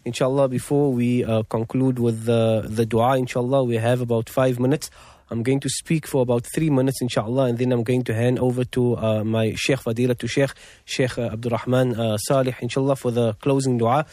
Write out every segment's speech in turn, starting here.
inshallah, before we conclude with the dua, inshallah, we have about 5 minutes. I'm going to speak for about 3 minutes, inshallah, and then I'm going to hand over to my Sheikh Fadila, to Sheikh Abdul Rahman Salih, inshallah, for the closing dua.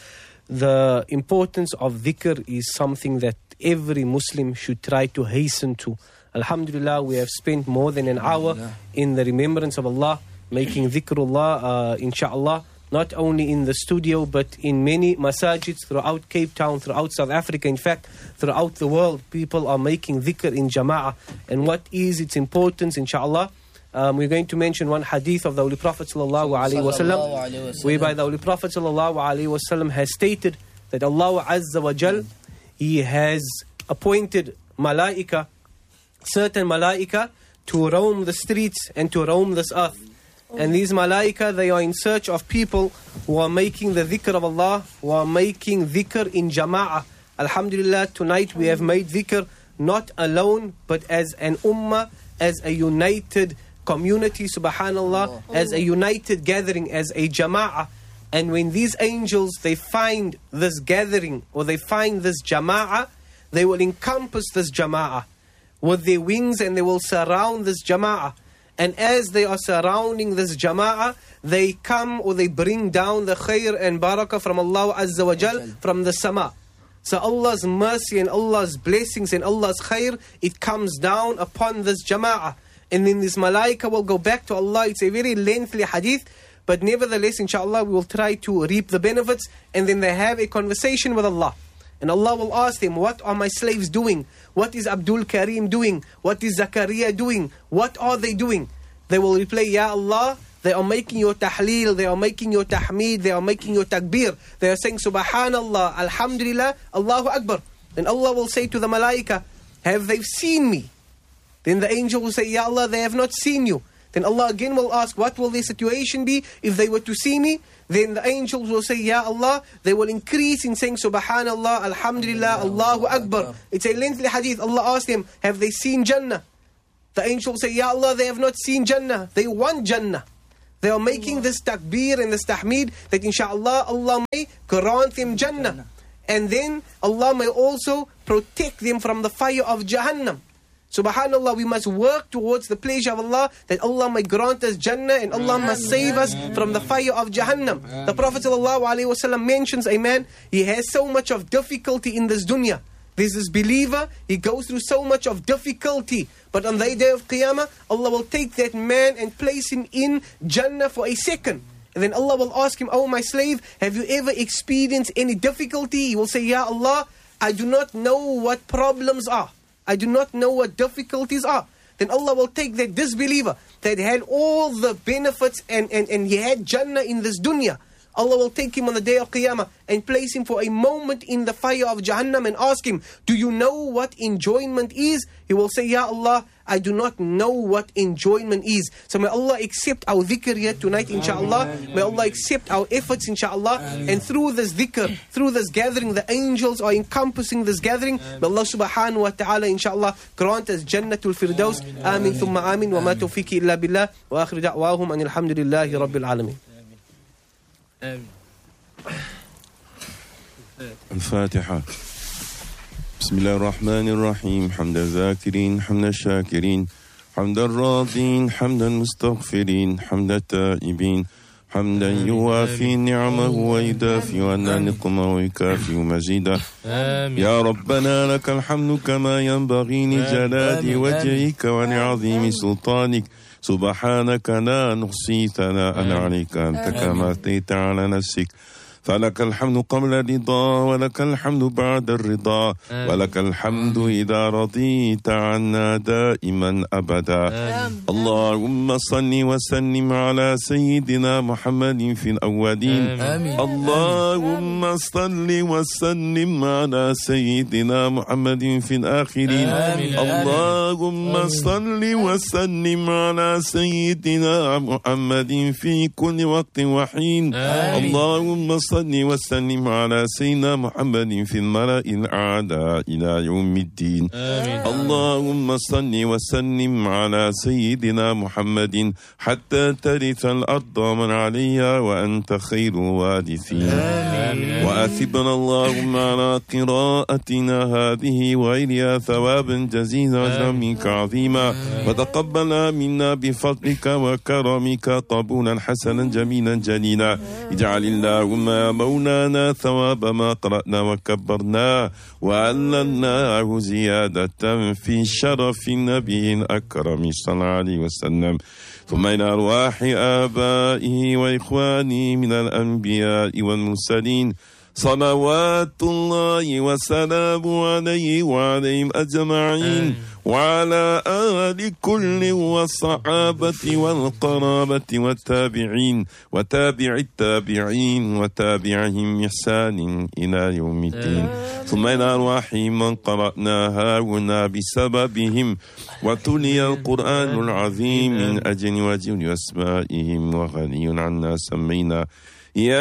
The importance of dhikr is something that every Muslim should try to hasten to. Alhamdulillah, we have spent more than an hour in the remembrance of Allah, making dhikrullah, inshallah, not only in the studio, but in many masajids throughout Cape Town, throughout South Africa, in fact, throughout the world. People are making dhikr in jama'ah. And what is its importance, inshallah? We're going to mention one hadith of the Holy Prophet sallallahu alaihi wasallam, whereby the Holy Prophet sallallahu alaihi wasallam has stated that Allah Azza wa Jal, He has appointed malaika, certain malaika, to roam the streets and to roam this earth. And these malaika, they are in search of people who are making the dhikr of Allah, who are making dhikr in jama'ah. Alhamdulillah, tonight we have made dhikr not alone, but as an ummah, as a united community, subhanallah, as a united gathering, as a jama'ah. And when these angels, they find this gathering, or they find this jama'ah, they will encompass this jama'ah with their wings, and they will surround this jama'ah. And as they are surrounding this jama'ah, they come, or they bring down the khair and barakah from Allah Azza wa Jal, from the sama. So Allah's mercy and Allah's blessings and Allah's khair, it comes down upon this jama'ah. And then this malaika will go back to Allah. It's a very lengthy hadith, but nevertheless, inshallah, we will try to reap the benefits. And then they have a conversation with Allah. And Allah will ask them, what are my slaves doing? What is Abdul Karim doing? What is Zakaria doing? What are they doing? They will reply, Ya Allah, they are making your tahleel, they are making your tahmeed, they are making your takbir. They are saying, Subhanallah, Alhamdulillah, Allahu Akbar. Then Allah will say to the malaika, have they seen me? Then the angel will say, Ya Allah, they have not seen you. Then Allah again will ask, what will their situation be if they were to see me? Then the angels will say, Ya Allah, they will increase in saying, Subhanallah, Alhamdulillah, Allahu Akbar. It's a lengthy hadith. Allah asked them, have they seen Jannah? The angels say, Ya Allah, they have not seen Jannah. They want Jannah. They are making this takbir and this tahmeed that inshaAllah, Allah may grant them Jannah. And then Allah may also protect them from the fire of Jahannam. Subhanallah, we must work towards the pleasure of Allah, that Allah may grant us Jannah and Allah must save us from the fire of Jahannam. The Prophet ﷺ mentions a man, he has so much of difficulty in this dunya. There's this believer, he goes through so much of difficulty. But on the day of Qiyamah, Allah will take that man and place him in Jannah for a second. And then Allah will ask him, oh my slave, have you ever experienced any difficulty? He will say, Ya Allah, I do not know what problems are. I do not know what difficulties are. Then Allah will take that disbeliever that had all the benefits and he had Jannah in this dunya. Allah will take him on the day of Qiyamah and place him for a moment in the fire of Jahannam and ask him, do you know what enjoyment is? He will say, Ya Allah, I do not know what enjoyment is. So may Allah accept our dhikr here tonight, inshaAllah. May Allah accept our efforts, inshaAllah. And through this dhikr, through this gathering, the angels are encompassing this gathering. May Allah subhanahu wa ta'ala, inshaAllah, grant us Jannatul Firdaus. Amin thumma amin. Wa ma tawfiqi illa billah. Wa akhiru da'wahum anil hamdulillahi rabbil alameen. الفاتحة. بسم الله الرحمن الرحيم. حمد الذاكرين حمد الشاكرين حمد الراضين حمد المستغفرين حمد التائبين حمدا يوافي نعمه ويدافي عنا نقمه ويكافئ مزيدا. يا ربنا لك الحمد كما ينبغي لجلال وجهك ولعظيم سلطانك. سبحانك لا نحصي ثناء عليك أنت كما أثنيت على نفسك. فلك الحمد قبل الرضا ولك الحمد بعد الرضا ولك الحمد إذا رضيت عنا دائما أبدا. اللهم صل وسلم على سيدنا محمد في الأولين. اللهم صل وسلم على سيدنا محمد في الآخرين. اللهم صل وسلم على سيدنا محمد في كل وقت وحين. اللهم صل صل وسلم على سيدنا محمد في الملأ الأعلى إلى يوم الدين. آمين. اللهم صل وسلم على سيدنا محمد حتى ترث الأرض من عليها وأنت خير وارثين. وأثبنا اللهم على قراءتنا هذه وغيرها ثوابا جزيلا منك عظيما، وتقبل منا بفضلك وكرمك قبولا حسنا جميلا جليلا. اجعل اللهم يا مولانا ثواب ما قرأنا وكبرنا وعلمناه زيادة في شرف النبي الأكرم صلى الله عليه وسلم، ثم إلى أرواح آبائه وإخوانه من الأنبياء والمرسلين صلوات الله وسلامه عليه وعليهم أجمعين، وعلى آل كل والصحابة والقرابة والتابعين وتابع التابعين وتابعهم إحسان إلى يوم الدين، ثم إلى أرواح من قرأناها هنا بسببهم وتلي القرآن العظيم من أجل وجه أسمائهم وغني عنا سمينا يا